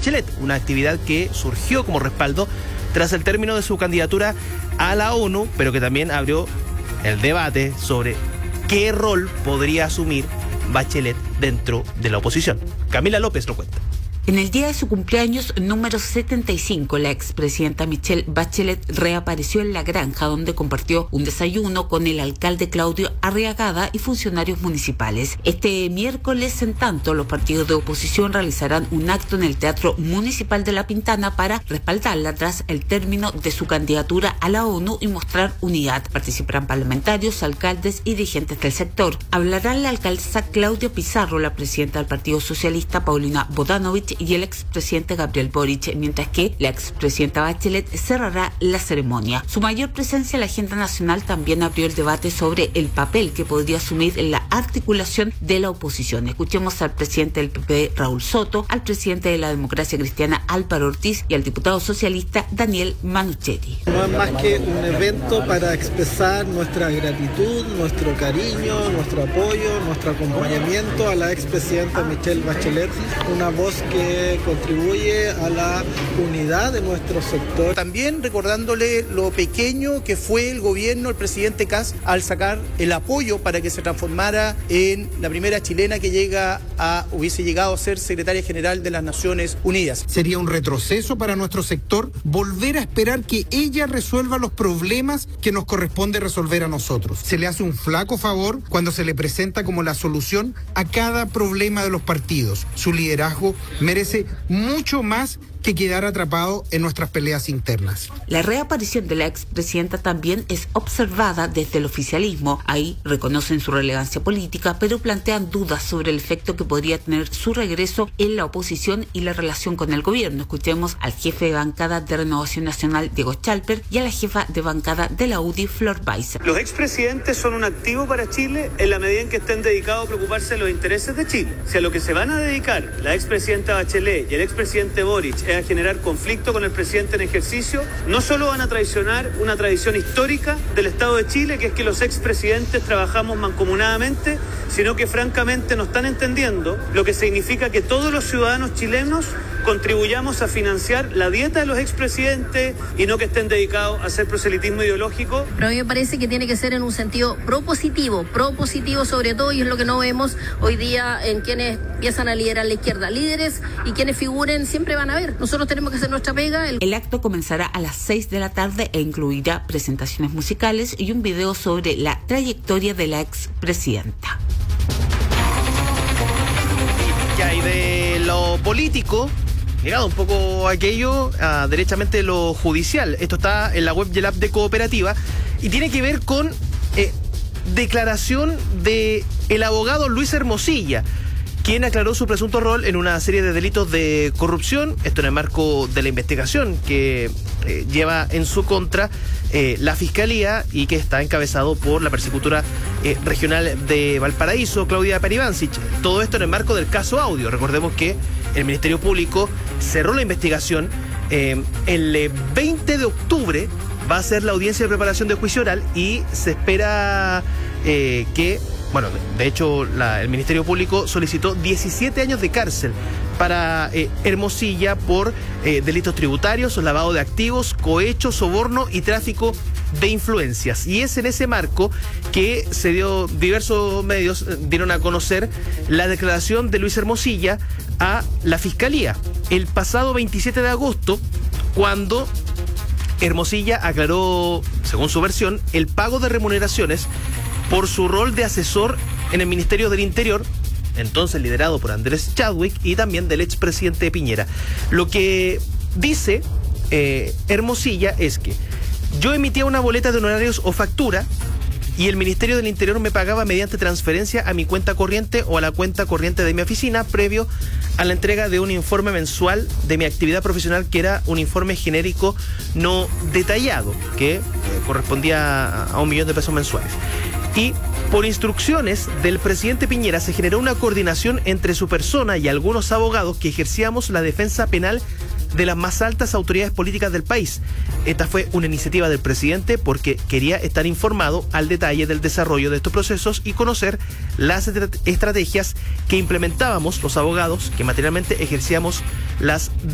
Bachelet, una actividad que surgió como respaldo tras el término de su candidatura a la ONU, pero que también abrió el debate sobre qué rol podría asumir Bachelet dentro de la oposición. Camila López lo cuenta. En el día de su cumpleaños número 75, la expresidenta Michelle Bachelet reapareció en La Granja, donde compartió un desayuno con el alcalde Claudio Arriagada y funcionarios municipales. Este miércoles, en tanto, los partidos de oposición realizarán un acto en el Teatro Municipal de La Pintana para respaldarla tras el término de su candidatura a la ONU y mostrar unidad. Participarán parlamentarios, alcaldes y dirigentes del sector. Hablarán la alcaldesa Claudia Pizarro, la presidenta del Partido Socialista Paulina Bodanovich y el expresidente Gabriel Boric, mientras que la expresidenta Bachelet cerrará la ceremonia. Su mayor presencia en la agenda nacional también abrió el debate sobre el papel que podría asumir en la articulación de la oposición. Escuchemos al presidente del PP, Raúl Soto, al presidente de la Democracia Cristiana, Álvaro Ortiz, y al diputado socialista, Daniel Manuchetti. No es más que un evento para expresar nuestra gratitud, nuestro cariño, nuestro apoyo, nuestro acompañamiento a la expresidenta Michelle Bachelet, una voz que contribuye a la unidad de nuestro sector. También recordándole lo pequeño que fue el gobierno, el presidente Kast, al sacar el apoyo para que se transformara en la primera chilena que hubiese llegado a ser secretaria general de las Naciones Unidas. Sería un retroceso para nuestro sector volver a esperar que ella resuelva los problemas que nos corresponde resolver a nosotros. Se le hace un flaco favor cuando se le presenta como la solución a cada problema de los partidos. Su liderazgo merece mucho más que quedar atrapado en nuestras peleas internas. La reaparición de la expresidenta también es observada desde el oficialismo. Ahí reconocen su relevancia política, pero plantean dudas sobre el efecto que podría tener su regreso en la oposición y la relación con el gobierno. Escuchemos al jefe de bancada de Renovación Nacional, Diego Chalper, y a la jefa de bancada de la UDI, Flor Weiser. Los expresidentes son un activo para Chile en la medida en que estén dedicados a preocuparse de los intereses de Chile. Si a lo que se van a dedicar la expresidenta Bachelet y el expresidente Boric a generar conflicto con el presidente en ejercicio, no solo van a traicionar una tradición histórica del Estado de Chile, que es que los expresidentes trabajamos mancomunadamente, sino que francamente no están entendiendo lo que significa que todos los ciudadanos chilenos contribuyamos a financiar la dieta de los expresidentes y no que estén dedicados a hacer proselitismo ideológico. Pero a mí me parece que tiene que ser en un sentido propositivo sobre todo, y es lo que no vemos hoy día en quienes empiezan a liderar la izquierda. Líderes y quienes figuren siempre van a haber. Nosotros tenemos que hacer nuestra pega. El acto comenzará a las 6 de la tarde e incluirá presentaciones musicales y un video sobre la trayectoria de la expresidenta. ¿Qué hay de lo político? Llegado un poco aquello a derechamente lo judicial. Esto está en la web y el app de Cooperativa y tiene que ver con declaración de el abogado Luis Hermosilla, quien aclaró su presunto rol en una serie de delitos de corrupción, esto en el marco de la investigación que lleva en su contra la Fiscalía y que está encabezado por la Persecutora Regional de Valparaíso, Claudia Peribancic. Todo esto en el marco del caso Audio. Recordemos que el Ministerio Público cerró la investigación. El 20 de octubre va a ser la audiencia de preparación de juicio oral y se espera que... Bueno, de hecho, el Ministerio Público solicitó 17 años de cárcel para Hermosilla por delitos tributarios, lavado de activos, cohecho, soborno y tráfico de influencias. Y es en ese marco que diversos medios dieron a conocer la declaración de Luis Hermosilla a la Fiscalía el pasado 27 de agosto, cuando Hermosilla aclaró, según su versión, el pago de remuneraciones por su rol de asesor en el Ministerio del Interior, entonces liderado por Andrés Chadwick, y también del expresidente Piñera. Lo que dice Hermosilla es que yo emitía una boleta de honorarios o factura y el Ministerio del Interior me pagaba mediante transferencia a mi cuenta corriente o a la cuenta corriente de mi oficina, previo a la entrega de un informe mensual de mi actividad profesional, que era un informe genérico no detallado, que correspondía a 1 millón de pesos mensuales. Y por instrucciones del presidente Piñera se generó una coordinación entre su persona y algunos abogados que ejercíamos la defensa penal de las más altas autoridades políticas del país. Esta fue una iniciativa del presidente porque quería estar informado al detalle del desarrollo de estos procesos y conocer las estrategias que implementábamos los abogados que materialmente ejercíamos las